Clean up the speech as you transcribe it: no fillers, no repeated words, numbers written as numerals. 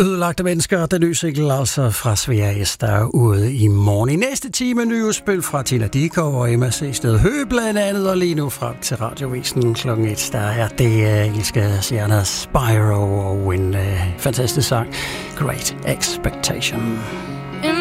Ødelagte mennesker, den nye single altså fra Sveriges, der er ude i morgen. I næste time nyhedsspil fra Tina Dickow og Emma C. Sted Høgh blandt andet, og lige nu frem til radiovisen kl. 1, der er det Ilska Sianas Spyro og en fantastisk sang, Great Expectation.